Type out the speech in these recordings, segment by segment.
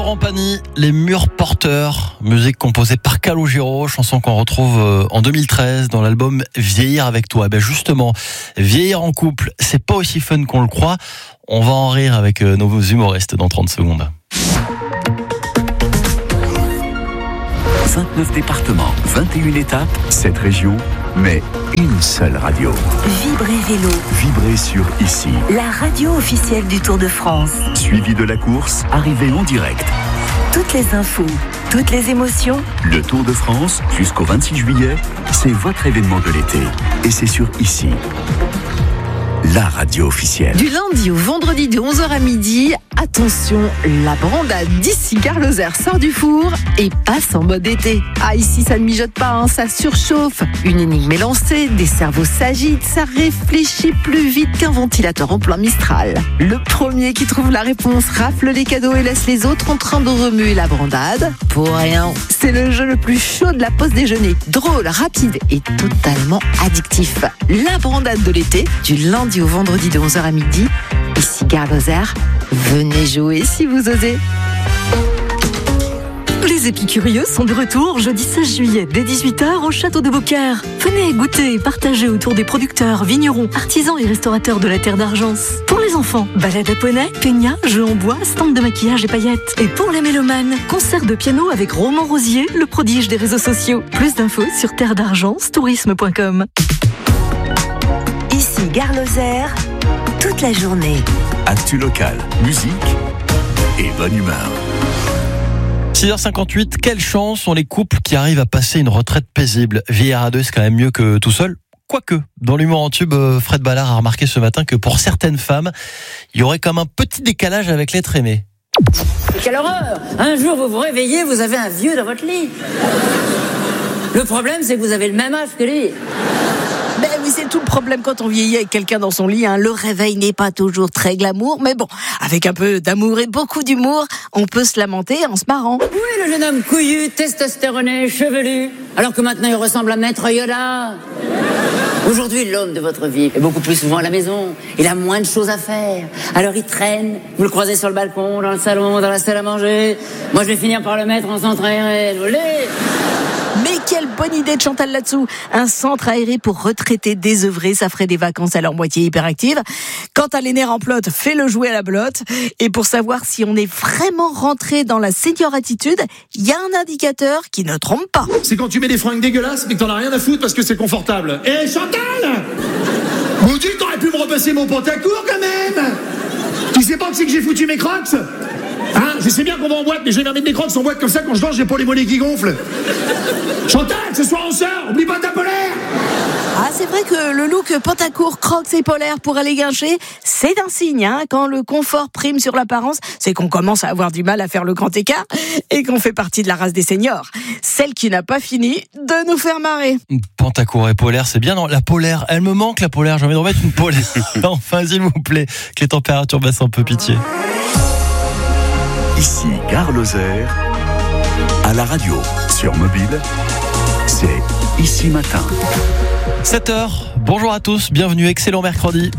Rampani, les murs porteurs, musique composée par Calogero, chanson qu'on retrouve en 2013 dans l'album Vieillir avec toi. Ben justement, vieillir en couple, c'est pas aussi fun qu'on le croit. On va en rire avec nos humoristes dans 30 secondes. 29 départements, 21 étapes, 7 régions, mais une seule radio. Vibrez Vélo. Vibrez sur Ici. La radio officielle du Tour de France. Suivi de la course, arrivée en direct. Toutes les infos, toutes les émotions. Le Tour de France, jusqu'au 26 juillet, c'est votre événement de l'été. Et c'est sur Ici. La radio officielle. Du lundi au vendredi de 11h à midi, attention, la brandade d'ici Gare Lozère sort du four et passe en mode été. Ah, ici ça ne mijote pas, ça surchauffe. Une énigme est lancée, des cerveaux s'agitent, ça réfléchit plus vite qu'un ventilateur en plein Mistral. Le premier qui trouve la réponse rafle les cadeaux et laisse les autres en train de remuer la brandade. Pour rien, c'est le jeu le plus chaud de la pause déjeuner. Drôle, rapide et totalement addictif. La brandade de l'été, du lundi au vendredi de 11h à midi, ici Gare Lozère. Venez jouer si vous osez. Les épicurieux sont de retour jeudi 16 juillet dès 18h au château de Beaucaire. Venez goûter et partager autour des producteurs, vignerons, artisans et restaurateurs de la terre d'Argence. Pour les enfants, balade à poney, peigna, jeux en bois, stand de maquillage et paillettes. Et pour les mélomanes, concert de piano avec Roman Rosier, le prodige des réseaux sociaux. Plus d'infos sur terredargence-tourisme.com. Ici Gare Lozère, toute la journée. Actu local, musique et bonne humeur. 6h58, quelle chance ont les couples qui arrivent à passer une retraite paisible. Vieillir à deux, c'est quand même mieux que tout seul. Quoique, dans l'humour en tube, Fred Ballard a remarqué ce matin que pour certaines femmes, il y aurait comme un petit décalage avec l'être aimé. Quelle horreur! Un jour, vous vous réveillez, vous avez un vieux dans votre lit. Le problème, c'est que vous avez le même âge que lui. Ben oui, c'est tout le problème quand on vieillit avec quelqu'un dans son lit. Le réveil n'est pas toujours très glamour, mais bon, avec un peu d'amour et beaucoup d'humour, on peut se lamenter en se marrant. Oui, le jeune homme couillu, testostéroné, chevelu, alors que maintenant il ressemble à Maître Yoda. Aujourd'hui, l'homme de votre vie est beaucoup plus souvent à la maison. Il a moins de choses à faire. Alors il traîne, vous le croisez sur le balcon, dans le salon, dans la salle à manger. Moi, je vais finir par le mettre en centre aéré. Mais quelle bonne idée de Chantal là-dessous. Un centre aéré pour retraités désœuvrés, ça ferait des vacances à leur moitié hyperactive. Quant à les nerfs en plot, fais-le jouer à la belote. Et pour savoir si on est vraiment rentré dans la senior attitude, il y a un indicateur qui ne trompe pas. C'est quand tu mets des fringues dégueulasses mais que t'en as rien à foutre parce que c'est confortable. Eh Chantal, Maudit, t'aurais pu me repasser mon pantacourt quand même. Tu sais pas que c'est que j'ai foutu mes crocs? Je sais bien qu'on va en boîte, mais je vais mettre mes crocs en boîte comme ça, quand je danse, j'ai pas les mollets qui gonflent. Chantal, ce soir on sort, oublie pas ta polaire. Ah, c'est vrai que le look pantacourt, crocs et polaire pour aller guincher, c'est un signe, Quand le confort prime sur l'apparence, c'est qu'on commence à avoir du mal à faire le grand écart et qu'on fait partie de la race des seniors. Celle qui n'a pas fini de nous faire marrer. Pantacourt et polaire, c'est bien, non? La polaire, elle me manque la polaire, j'ai envie de remettre une polaire. Enfin, s'il vous plaît, que les températures baissent un peu, pitié. Ici, Gare Lozère, à la radio, sur mobile, c'est Ici Matin. 7h, bonjour à tous, bienvenue, excellent mercredi.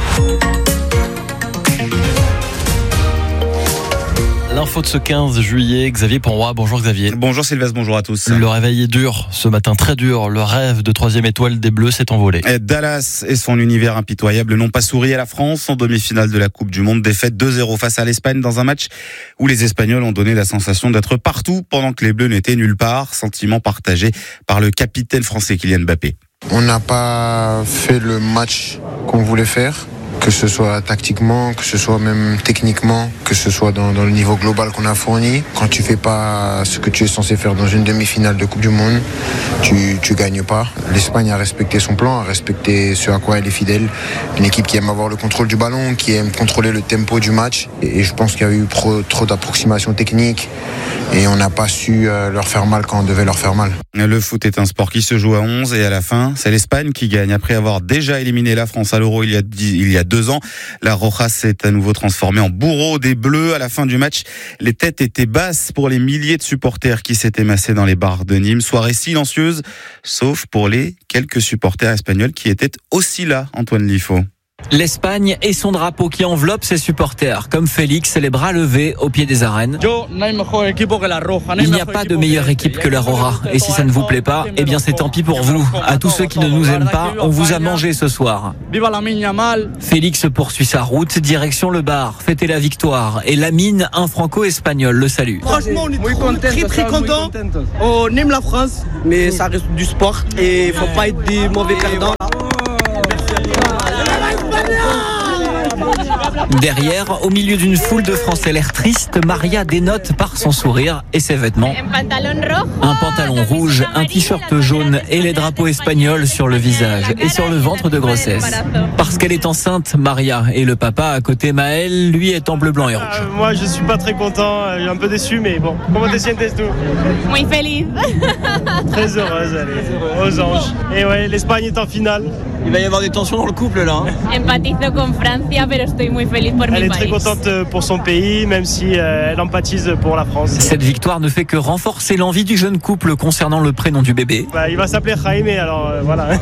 L'info de ce 15 juillet, Xavier Ponroy. Bonjour Xavier. Bonjour Sylvestre, bonjour à tous. Le réveil est dur, ce matin très dur. Le rêve de 3e étoile des Bleus s'est envolé. Dallas et son univers impitoyable n'ont pas souri à la France en demi-finale de la Coupe du Monde. Défaite 2-0 face à l'Espagne dans un match où les Espagnols ont donné la sensation d'être partout pendant que les Bleus n'étaient nulle part. Sentiment partagé par le capitaine français Kylian Mbappé. On n'a pas fait le match qu'on voulait faire, que ce soit tactiquement, que ce soit même techniquement, que ce soit dans le niveau global qu'on a fourni. Quand tu fais pas ce que tu es censé faire dans une demi-finale de Coupe du Monde, tu gagnes pas. L'Espagne a respecté son plan, a respecté ce à quoi elle est fidèle. Une équipe qui aime avoir le contrôle du ballon, qui aime contrôler le tempo du match. Et je pense qu'il y a eu trop d'approximations techniques et on n'a pas su leur faire mal quand on devait leur faire mal. Le foot est un sport qui se joue à 11 et à la fin, c'est l'Espagne qui gagne. Après avoir déjà éliminé la France à l'Euro il y a 2 ans, la Roja s'est à nouveau transformée en bourreau des Bleus. À la fin du match, les têtes étaient basses pour les milliers de supporters qui s'étaient massés dans les bars de Nîmes. Soirée silencieuse, sauf pour les quelques supporters espagnols qui étaient aussi là, Antoine Liffaut. L'Espagne et son drapeau qui enveloppe ses supporters, comme Félix, les bras levés au pied des arènes. Il n'y a pas de meilleure équipe que la Roja. Et si ça ne vous plaît pas, eh bien c'est tant pis pour vous. À tous ceux qui ne nous aiment pas, on vous a mangé ce soir. Félix poursuit sa route, direction le bar, fêter la victoire. Et Lamine, un franco-espagnol, le salue. Franchement, on est très content. On aime la France, mais ça reste du sport et il ne faut pas être des mauvais perdants. Derrière, au milieu d'une foule de Français l'air triste, Maria dénote par son sourire et ses vêtements. Un pantalon rouge, un t-shirt jaune et les drapeaux espagnols sur le visage et sur le ventre de grossesse. Parce qu'elle est enceinte, Maria, et le papa à côté, Maël, lui est en bleu, blanc et rouge. Moi, je suis pas très content, je suis un peu déçu, mais bon. Comment te sientes tú? Muy feliz. Très heureuse, allez, aux anges. Et ouais, l'Espagne est en finale. Il va y avoir des tensions dans le couple là. Empatizo con Francia, pero estoy muy feliz por mi país. Elle est très contente pour son pays, même si elle empathise pour la France. Cette victoire ne fait que renforcer l'envie du jeune couple concernant le prénom du bébé. Il va s'appeler Jaime, alors voilà.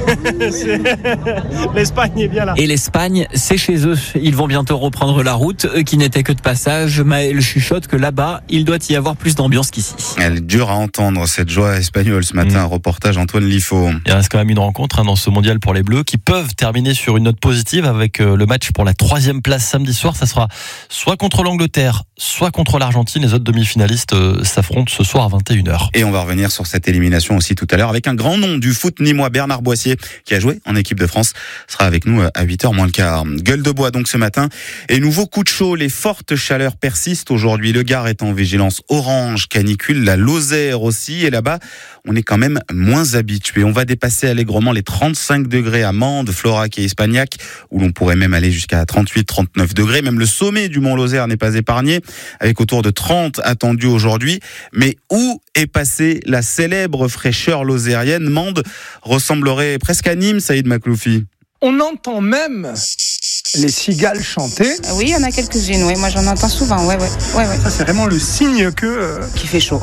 L'Espagne est bien là. Et l'Espagne, c'est chez eux. Ils vont bientôt reprendre la route, eux qui n'étaient que de passage. Maël chuchote que là-bas, il doit y avoir plus d'ambiance qu'ici. Elle est dure à entendre, cette joie espagnole ce matin. Un reportage Antoine Lifo. Il reste quand même une rencontre dans ce mondial pour les Bleus qui peuvent terminer sur une note positive avec le match pour la 3e place samedi soir. Ça sera soit contre l'Angleterre, soit contre l'Argentine. Les autres demi-finalistes s'affrontent ce soir à 21h. Et on va revenir sur cette élimination aussi tout à l'heure avec un grand nom du foot nîmois, Bernard Boissier, qui a joué en équipe de France, sera avec nous à 8h moins le quart. Gueule de bois donc ce matin. Et nouveau coup de chaud, les fortes chaleurs persistent aujourd'hui. Le Gard est en vigilance orange, canicule, la Lozère aussi. Et là-bas, on est quand même moins habitué. On va dépasser allègrement les 35 degrés à Mende, Florac et Espagnac, où l'on pourrait même aller jusqu'à 38-39 degrés. Même le sommet du Mont Lozère n'est pas épargné, avec autour de 30 attendus aujourd'hui. Mais où est passée la célèbre fraîcheur lozérienne? Mende ressemblerait presque à Nîmes, Saïd Makloufi. On entend même les cigales chanter. Oui, il y en a quelques-unes, oui. Moi j'en entends souvent, ouais. Ça c'est vraiment le signe que... Qu'il fait chaud.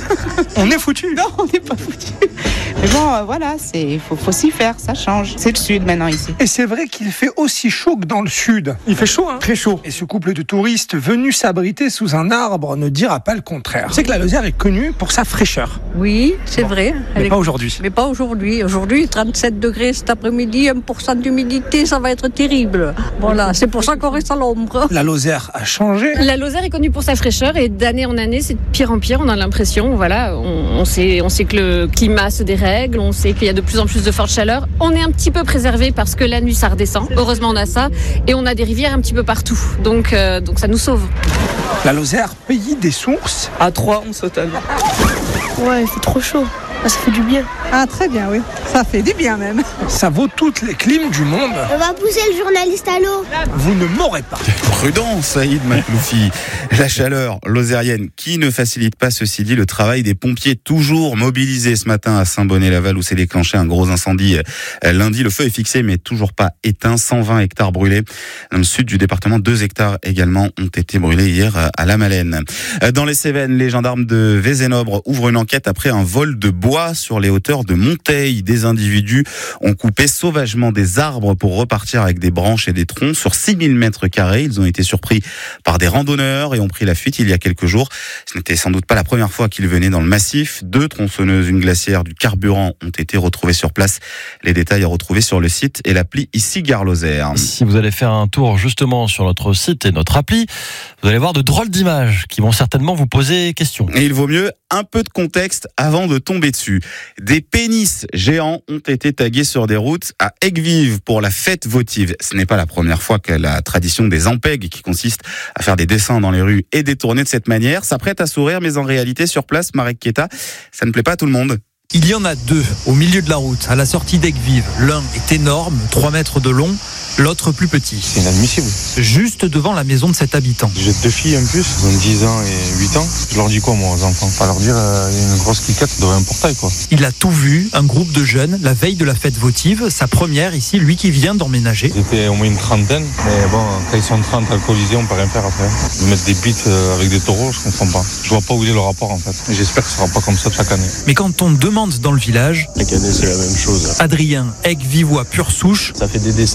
On est foutu. Non, on n'est pas foutu. Mais bon, voilà, faut s'y faire, ça change. C'est le sud maintenant ici. Et c'est vrai qu'il fait aussi chaud que dans le sud. Il fait chaud, hein? Très chaud. Et ce couple de touristes venus s'abriter sous un arbre ne dira pas le contraire. C'est que la Lozère est connue pour sa fraîcheur. Oui, c'est vrai. Mais pas aujourd'hui. Mais pas aujourd'hui. Aujourd'hui, 37 degrés cet après-midi, 1% d'humidité, ça va être terrible. Voilà, c'est pour ça qu'on reste à l'ombre. La Lozère a changé. La Lozère est connue pour sa fraîcheur et d'année en année, c'est de pire en pire. On a l'impression, voilà, on sait que le climat se dérègle, on sait qu'il y a de plus en plus de forte chaleur. On est un petit peu préservé parce que la nuit ça redescend. Heureusement on a ça et on a des rivières un petit peu partout. Donc ça nous sauve. La Lozère, pays des sources. À 3, on saute à l'eau. Ouais, il fait trop chaud. Ça fait du bien. Ah, très bien, oui. Ça fait du bien même. Ça vaut toutes les clims du monde. On va pousser le journaliste à l'eau. Vous ne m'aurez pas. Prudent, Saïd Makloufi. La chaleur lozérienne qui ne facilite pas, ceci dit, le travail des pompiers toujours mobilisés ce matin à Saint-Bonnet-Laval où s'est déclenché un gros incendie lundi. Le feu est fixé mais toujours pas éteint. 120 hectares brûlés. Dans le sud du département, 2 hectares également ont été brûlés hier à la Malène. Dans les Cévennes, les gendarmes de Vézénobre ouvrent une enquête après un vol de bois sur les hauteurs de Monteil. Des individus ont coupé sauvagement des arbres pour repartir avec des branches et des troncs sur 6000 mètres carrés. Ils ont été surpris par des randonneurs et ont pris la fuite il y a quelques jours. Ce n'était sans doute pas la première fois qu'ils venaient dans le massif. 2 tronçonneuses, une glacière, du carburant ont été retrouvés sur place. Les détails à retrouver sur le site et l'appli ici Gare Lozère. Si vous allez faire un tour justement sur notre site et notre appli, vous allez voir de drôles d'images qui vont certainement vous poser question. Et il vaut mieux un peu de contexte avant de tomber dessus. Des pénis géants ont été tagués sur des routes à Aigues-Vives pour la fête votive. Ce n'est pas la première fois que la tradition des ampègues, qui consiste à faire des dessins dans les rues et détourner de cette manière, s'apprête à sourire, mais en réalité, sur place, Marek Keta, ça ne plaît pas à tout le monde. Il y en a 2 au milieu de la route, à la sortie d'Aigues-Vives. L'un est énorme, 3 mètres de long, l'autre plus petit. C'est inadmissible. Juste devant la maison de cet habitant. J'ai 2 filles en plus, ils ont 10 ans et 8 ans. Je leur dis quoi, moi, aux enfants? Pas leur dire une grosse cliquette devant un portail, quoi. Il a tout vu, un groupe de jeunes, la veille de la fête votive, sa première ici, lui qui vient d'emménager. Ils étaient au moins une trentaine, mais bon, quand ils sont 30 alcoolisés, on peut rien faire après. De mettre des bites avec des taureaux, je comprends pas. Je vois pas où il est le rapport, en fait. Et j'espère que ce sera pas comme ça chaque année. Mais quand on demande dans le village, chaque année, c'est la même chose. Adrien, Aigues-Vivois pure souche. Ça fait des dessins un peu gamins.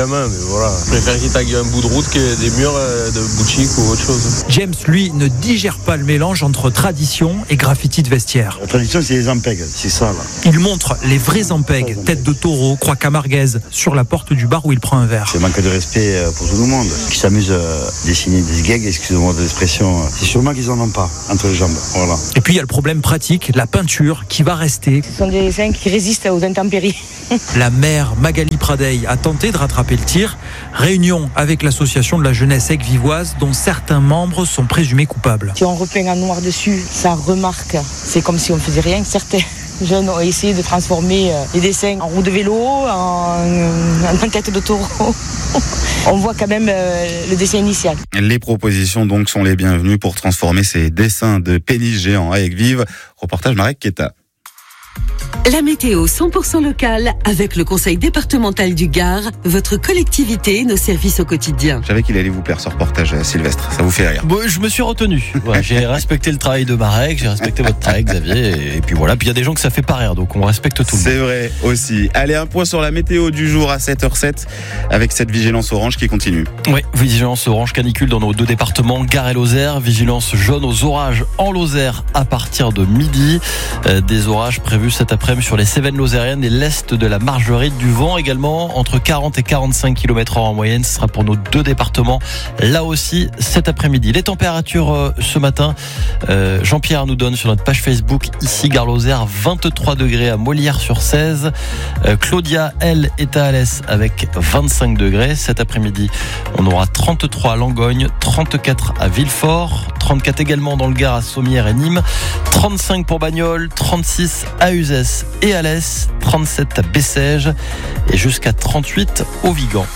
évidemment, mais voilà. Je préfère qu'il tague un bout de route que des murs de boutique ou autre chose. James, lui, ne digère pas le mélange entre tradition et graffiti de vestiaire. La tradition, c'est les ampègues, c'est ça là. Il montre les vrais ampègues, tête de taureau, croix camarguaise, sur la porte du bar où il prend un verre. C'est un manque de respect pour tout le monde. Qui s'amuse à dessiner des gags, excusez-moi de l'expression. C'est sûrement qu'ils en ont pas entre les jambes. Voilà. Et puis il y a le problème pratique, la peinture qui va rester. Ce sont des dessins qui résistent aux intempéries. La maire Magali Pradey a tenté de rattraper le tir. Réunion avec l'association de la jeunesse aigues-vivoise dont certains membres sont présumés coupables. Si on repeint en noir dessus, ça remarque. C'est comme si on ne faisait rien. Certains jeunes ont essayé de transformer les dessins en roue de vélo, en tête de taureau. On voit quand même le dessin initial. Les propositions donc sont les bienvenues pour transformer ces dessins de pénis géants à aigues vives. Reportage Marek Keta. La météo 100% locale avec le conseil départemental du Gard, votre collectivité, nos services au quotidien. Je savais qu'il allait vous plaire ce reportage, Sylvestre. Ça vous fait rire? Bon, je me suis retenu. Ouais, j'ai respecté le travail de Marek, j'ai respecté votre travail, Xavier. Et puis voilà. Puis il y a des gens que ça fait pas rire, donc on respecte tout le monde. C'est vrai aussi. Allez, un point sur la météo du jour à 7h07 avec cette vigilance orange qui continue. Oui, vigilance orange canicule dans nos deux départements, Gard et Lozère. Vigilance jaune aux orages en Lozère à partir de midi. Des orages prévus cet après-midi sur les Cévennes lozériennes et l'est de la Margerite. Du vent également entre 40 et 45 km/h en moyenne. Ce sera pour nos deux départements là aussi cet après-midi. Les températures ce matin, Jean-Pierre nous donne sur notre page Facebook ici Gard-Lozère 23 degrés à Molières-sur-Cèze. Claudia, elle, est à Alès avec 25 degrés. Cet après-midi, on aura 33 à Langogne, 34 à Villefort, 34 également dans le Gard à Sommières et Nîmes, 35 pour Bagnoles, 36 à Uzès et Alès, 37 à Bessèges et jusqu'à 38 au Vigan.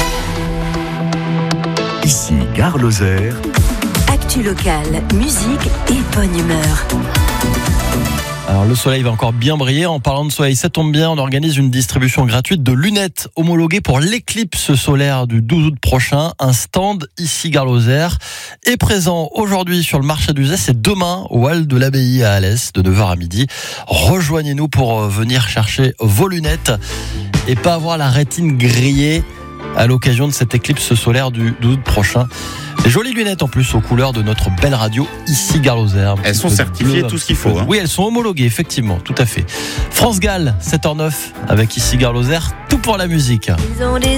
Ici Gard-Lozère. Actu locale, musique et bonne humeur. Alors le soleil va encore bien briller. En parlant de soleil, ça tombe bien, on organise une distribution gratuite de lunettes homologuées pour l'éclipse solaire du 12 août prochain. Un stand ici Gard-Lozère est présent aujourd'hui sur le marché d'Uzès et demain au hall de l'Abbaye à Alès de 9h à midi. Rejoignez-nous pour venir chercher vos lunettes et pas avoir la rétine grillée à l'occasion de cette éclipse solaire du 12 août prochain. Des jolies lunettes en plus aux couleurs de notre belle radio ici Gard-Lozère. Elles sont certifiées, tout ce qu'il faut. Oui, elles sont homologuées, effectivement, tout à fait. France Gall, 7h09 avec ici Gard-Lozère, tout pour la musique.